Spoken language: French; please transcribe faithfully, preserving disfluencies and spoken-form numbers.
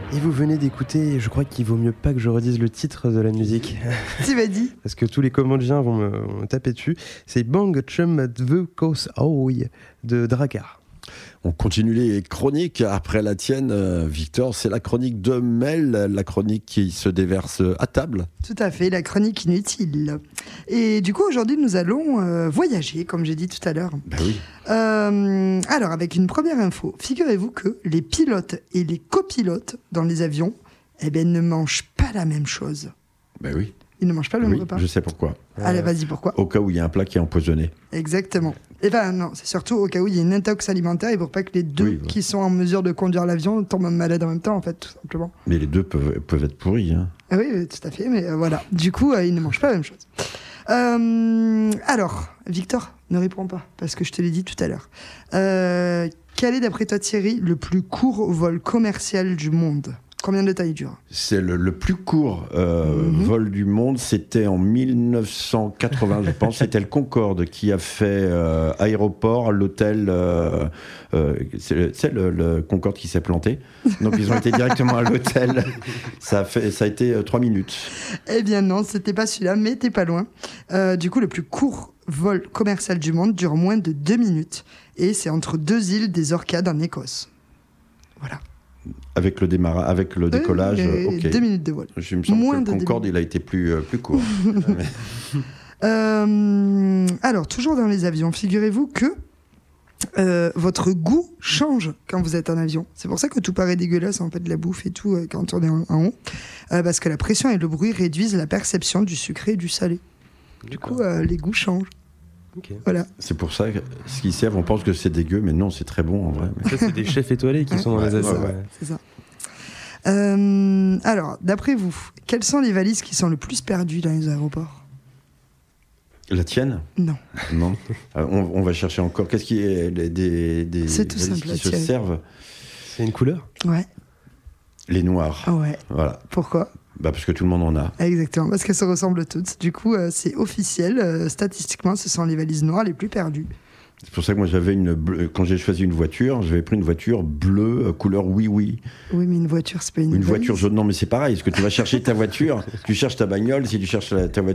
Et vous venez d'écouter, je crois qu'il vaut mieux pas que je redise le titre de la musique. Tu m'as dit. Parce que tous les Cambodgiens vont me, vont me taper dessus. C'est Bang Chum Dve Kos Aoi de Drakkar. On continue les chroniques après la tienne, euh, Victor. C'est la chronique de Mel, la chronique qui se déverse à table. Tout à fait, la chronique inutile. Et du coup, aujourd'hui, nous allons euh, voyager, comme j'ai dit tout à l'heure. Ben oui. Euh, alors, avec une première info, figurez-vous que les pilotes et les copilotes dans les avions, eh ben, ne mangent pas la même chose. Ben oui. Ils ne mangent pas le même Oui, repas. je sais pourquoi. Allez, vas-y, pourquoi ? Au cas où il y a un plat qui est empoisonné. Exactement. Et ben non, c'est surtout au cas où il y a une intox alimentaire et pour pas que les deux Oui, ouais. qui sont en mesure de conduire l'avion tombent malades en même temps, en fait, tout simplement. Mais les deux peuvent, peuvent être pourris. Hein. Ah oui, oui, tout à fait, mais euh, voilà. Du coup, euh, ils ne mangent pas la même chose. Euh, alors, Victor, ne réponds pas, parce que je te l'ai dit tout à l'heure. Euh, quel est, d'après toi, Thierry, le plus court vol commercial du monde ? Combien de temps il dure ? C'est le, le plus court euh, Mhm. vol du monde. C'était en mille neuf cent quatre-vingts, je pense. C'était le Concorde qui a fait euh, aéroport, l'hôtel. Euh, euh, c'est le, c'est le, le Concorde qui s'est planté. Donc ils ont été directement à l'hôtel. Ça a, fait, ça a été euh, trois minutes. Eh bien non, c'était pas celui-là, mais t'es pas loin. Euh, du coup, le plus court vol commercial du monde dure moins de deux minutes. Et c'est entre deux îles des Orcades en Écosse. Voilà. Avec le, démarrage, avec le décollage, Euh, ok. Deux minutes de vol. Je me semble Moins que de le deux Concorde, minutes. il a été plus, euh, plus court. Euh, alors, toujours dans les avions, figurez-vous que euh, votre goût change quand vous êtes en avion. C'est pour ça que tout paraît dégueulasse, en fait, de la bouffe et tout, euh, quand on est en, en haut. Euh, parce que la pression et le bruit réduisent la perception du sucré et du salé. Du coup, euh, les goûts changent. Okay. Voilà. C'est pour ça que ce qu'ils servent, on pense que c'est dégueu, mais non, c'est très bon en vrai. Ça, c'est des chefs étoilés qui Ouais, sont dans ouais, les avions. C'est ça. Ouais. C'est ça. Euh, alors, d'après vous, quelles sont les valises qui sont le plus perdues dans les aéroports ? La tienne ? Non. Non. Euh, on, on va chercher encore. Qu'est-ce qui est des, des, des C'est tout valises simple, qui se Thierry. servent ? C'est une couleur ? Ouais. Les noirs. Ouais. Voilà. Pourquoi ? Bah parce que tout le monde en a. Exactement, parce qu'elles se ressemblent toutes. Du coup, euh, c'est officiel. Euh, statistiquement, ce sont les valises noires les plus perdues. C'est pour ça que moi j'avais une bleue, quand j'ai choisi une voiture, j'avais pris une voiture bleue, euh, couleur oui oui. Oui, mais une voiture, c'est pas une, Une valise. voiture jaune, non mais c'est pareil. Est-ce que tu vas chercher ta voiture, tu cherches ta bagnole, si tu cherches la- ta voiture.